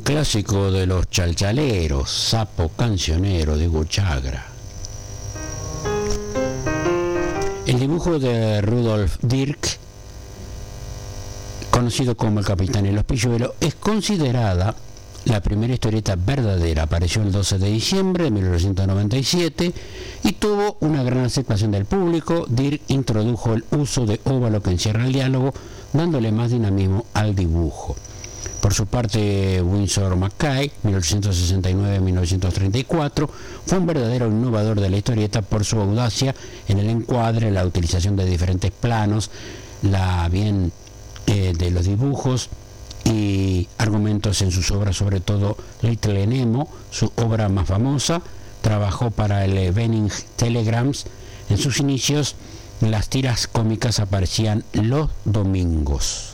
clásico de los chalchaleros, Sapo Cancionero de Hugo Chagra. El dibujo de Rudolf Dirk, conocido como El Capitán y los Pilluelos, es considerada la primera historieta verdadera. Apareció el 12 de diciembre de 1997 y tuvo una gran aceptación del público. Dirk introdujo el uso de óvalo que encierra el diálogo, dándole más dinamismo al dibujo. Por su parte, Winsor McCay, 1869-1934, fue un verdadero innovador de la historieta por su audacia en el encuadre, la utilización de diferentes planos, de los dibujos y argumentos en sus obras, sobre todo Little Nemo, su obra más famosa. Trabajó para el Evening Telegrams. En sus inicios, las tiras cómicas aparecían los domingos.